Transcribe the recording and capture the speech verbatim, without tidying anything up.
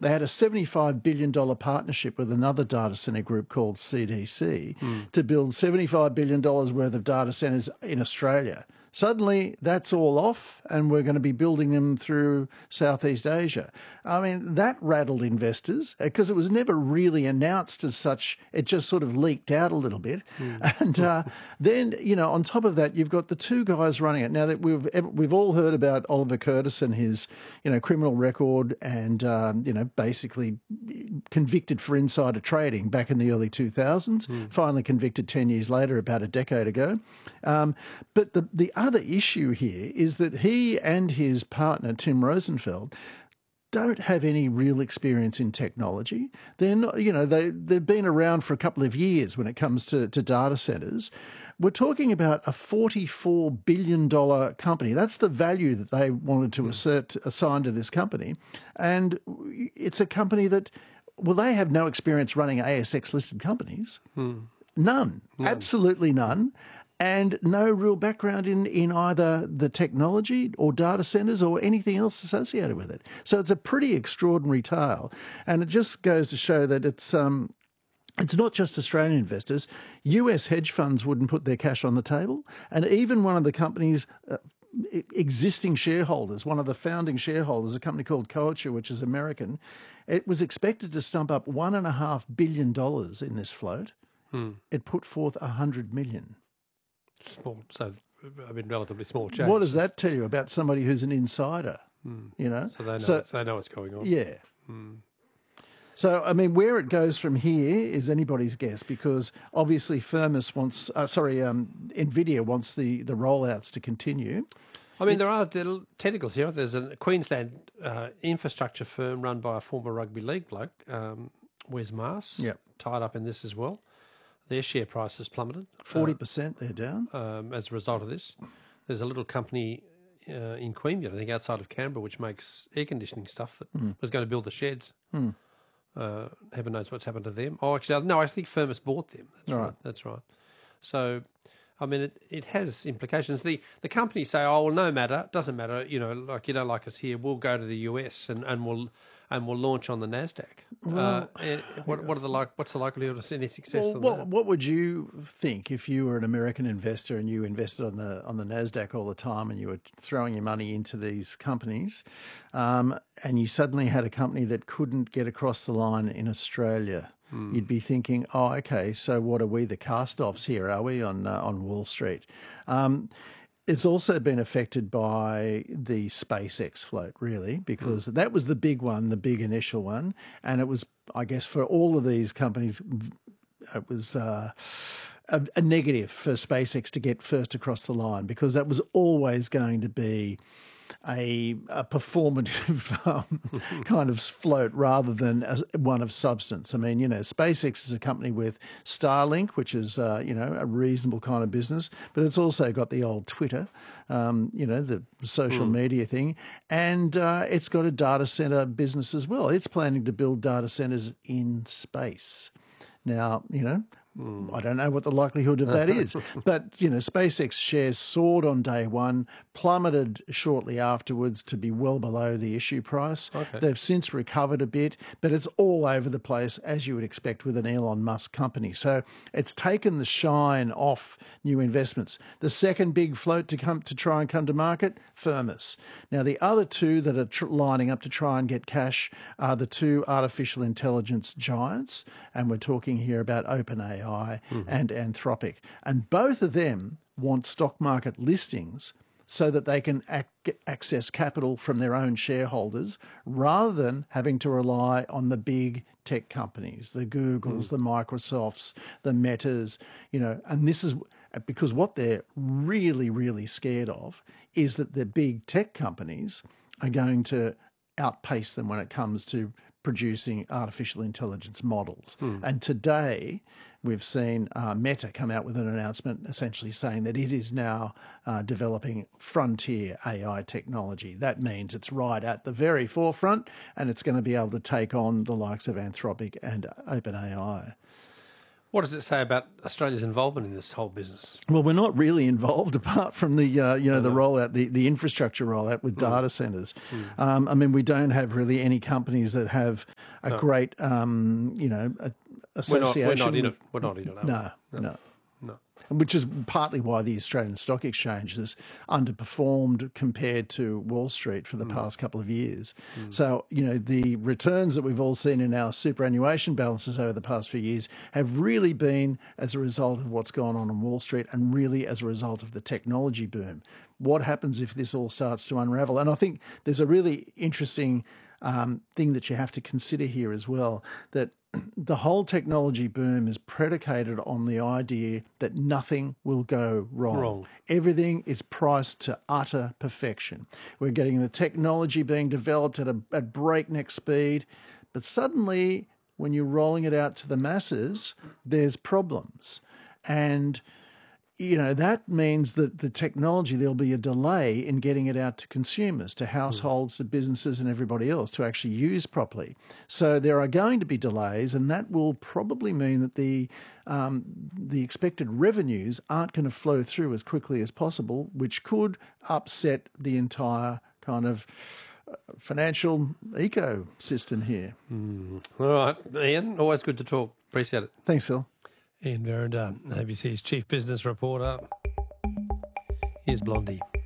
They had a seventy-five billion dollars partnership with another data centre group called C D C mm. to build seventy-five billion dollars worth of data centres in Australia. Suddenly, that's all off, and we're going to be building them through Southeast Asia. I mean, that rattled investors because it was never really announced as such. It just sort of leaked out a little bit. Mm. And uh, then, you know, on top of that, you've got the two guys running it. Now, that we've we've all heard about Oliver Curtis and his, you know, criminal record and, um, you know, basically convicted for insider trading back in the early two thousands, mm. finally convicted ten years later, about a decade ago. Um, but the, the other issue here is that he and his partner, Tim Rosenfeld, don't have any real experience in technology. They're not, you know, they, they've been around for a couple of years when it comes to, to data centres. We're talking about a forty-four billion dollars company. That's the value that they wanted to assert, assign to this company. And it's a company that, well, they have no experience running A S X-listed companies. Hmm. None, none, absolutely none. And no real background in, in either the technology or data centres or anything else associated with it. So it's a pretty extraordinary tale. And it just goes to show that it's um, it's not just Australian investors. U S hedge funds wouldn't put their cash on the table. And even one of the company's uh, existing shareholders, one of the founding shareholders, a company called Coacher, which is American, it was expected to stump up one and a half billion dollars in this float. Hmm. It put forth a hundred million. Small, so I mean, relatively small change. What does that tell you about somebody who's an insider? Hmm. You know, so they know, so, they know what's going on. Yeah. Hmm. So, I mean, where it goes from here is anybody's guess, because obviously Firmus wants, uh, sorry, um, NVIDIA wants the, the rollouts to continue. I mean, there are little technicals here. There's a Queensland uh, infrastructure firm run by a former rugby league bloke, um, Wes Maas, yep. tied up in this as well. Their share price has plummeted. forty percent uh, they're down. Um, as a result of this. There's a little company uh, in Queanbeyan, I think outside of Canberra, which makes air conditioning stuff that mm. was going to build the sheds. Mm. Uh, heaven knows what's happened to them. Oh, actually, no, I think Firmus bought them. That's right. right. That's right. So, I mean, it, it has implications. The the companies say, oh, well, no matter, doesn't matter, you know, like, you don't like us here, we'll go to the U S and, and we'll and we'll launch on the NASDAQ. Well, uh, and what, what are the like? What's the likelihood of any success well, on what, that? What would you think if you were an American investor and you invested on the on the NASDAQ all the time and you were throwing your money into these companies um, and you suddenly had a company that couldn't get across the line in Australia? Hmm. You'd be thinking, oh, okay, so what are we, the cast-offs here, are we, on, uh, on Wall Street? Um, It's also been affected by the SpaceX float, really, because mm. that was the big one, the big initial one. And it was, I guess, for all of these companies, it was uh, a, a negative for SpaceX to get first across the line, because that was always going to be a, a performative um, kind of float rather than a, one of substance. I mean, you know, SpaceX is a company with Starlink, which is, uh, you know, a reasonable kind of business, but it's also got the old Twitter, um, you know, the social mm. media thing, and uh, it's got a data center business as well. It's planning to build data centers in space. Now, you know, Mm. I don't know what the likelihood of that is, but, you know, SpaceX shares soared on day one, plummeted shortly afterwards to be well below the issue price. Okay. They've since recovered a bit, but it's all over the place, as you would expect with an Elon Musk company. So it's taken the shine off new investments. The second big float to come to try and come to market, Firmus. Now, the other two that are tr- lining up to try and get cash are the two artificial intelligence giants, and we're talking here about OpenAI Mm-hmm. and Anthropic. And both of them want stock market listings so that they can ac- access capital from their own shareholders rather than having to rely on the big tech companies, the Googles, mm. the Microsofts, the Metas, you know, and this is because what they're really, really scared of is that the big tech companies are going to outpace them when it comes to producing artificial intelligence models. Mm. And today, we've seen uh, Meta come out with an announcement essentially saying that it is now uh, developing frontier A I technology. That means it's right at the very forefront, and it's going to be able to take on the likes of Anthropic and OpenAI. What does it say about Australia's involvement in this whole business? Well, we're not really involved apart from the uh, you know the rollout, the, the infrastructure rollout with data mm. centres. Mm. Um, I mean, we don't have really any companies that have a no. great um, you know a, association. We're not, we're not in with, it. We're not in it. No, no. no. No. Which is partly why the Australian Stock Exchange has underperformed compared to Wall Street for the mm. past couple of years. Mm. So, you know, the returns that we've all seen in our superannuation balances over the past few years have really been as a result of what's gone on on Wall Street and really as a result of the technology boom. What happens if this all starts to unravel? And I think there's a really interesting um, thing that you have to consider here as well, that the whole technology boom is predicated on the idea that nothing will go wrong. wrong. Everything is priced to utter perfection. We're getting the technology being developed at a at breakneck speed, but suddenly when you're rolling it out to the masses, there's problems. And you know, that means that the technology, there'll be a delay in getting it out to consumers, to households, to businesses and everybody else to actually use properly. So there are going to be delays, and that will probably mean that the um, the expected revenues aren't going to flow through as quickly as possible, which could upset the entire kind of financial ecosystem here. Mm. All right, Ian, always good to talk. Appreciate it. Thanks, Phil. Ian Verrinder, A B C's Chief Business Reporter. Here's Blondie.